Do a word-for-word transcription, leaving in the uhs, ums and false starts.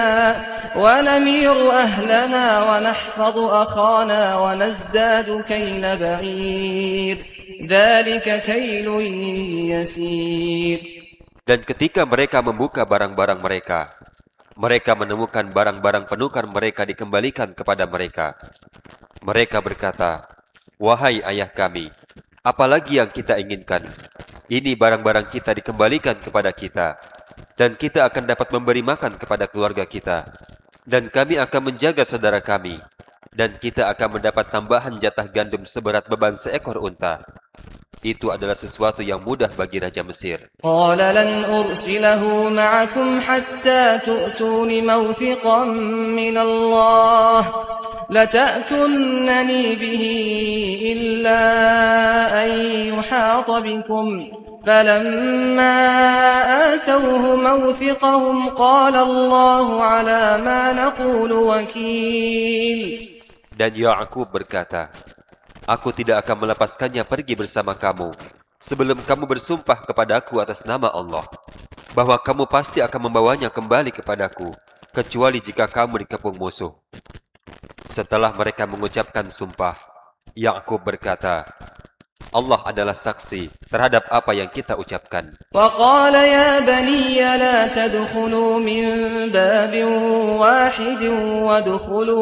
ونمير أهلنا ونحفظ أخانا ونزداد كيل بعير ذلك كيل يسير. Dan ketika mereka membuka barang-barang mereka, mereka menemukan barang-barang penukar mereka dikembalikan kepada mereka. Mereka berkata, "Wahai ayah kami, apalagi yang kita inginkan? Ini barang-barang kita dikembalikan kepada kita, dan kita akan dapat memberi makan kepada keluarga kita, dan kami akan menjaga saudara kami, dan kita akan mendapat tambahan jatah gandum seberat beban seekor unta." Itu adalah sesuatu yang mudah bagi Raja Mesir. قال لن أرسله معكم حتى تؤتون موثقا من الله لتأتونني به إلا أن يحاط بكم فلما آتوه موثقهم قال الله على ما نقول وكيل. Dan Ya'qub berkata, "Aku tidak akan melepaskannya pergi bersama kamu sebelum kamu bersumpah kepadaku atas nama Allah bahwa kamu pasti akan membawanya kembali kepadaku, kecuali jika kamu dikepung musuh." Setelah mereka mengucapkan sumpah, Ya'qub berkata, "Allah adalah saksi terhadap apa yang kita ucapkan." وقال يا بني لا تدخلوا من باب واحد وادخلوا